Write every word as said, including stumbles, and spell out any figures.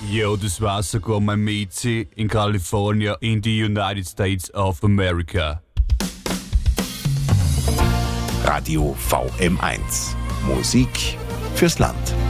Ja, das war sogar mein Miezi in California in die United States of America. Radio V M eins. Musik fürs Land.